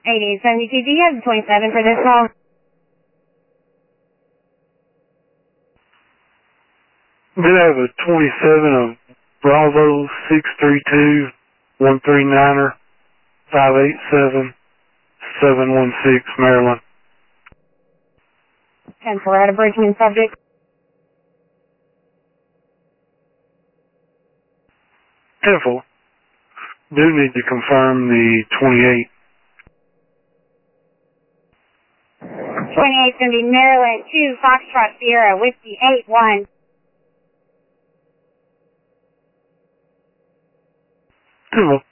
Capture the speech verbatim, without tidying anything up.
eighty-eight seventy-two, do you have the twenty-seven for this call? Did I have a twenty-seven of Bravo six three two one three niner five eight seven seven one six, Maryland. ten four, out of Bridgman subject. ten four. Do need to confirm the twenty-eight. twenty-eight is going to be Maryland two, Foxtrot Sierra, Whiskey eight one. ten four.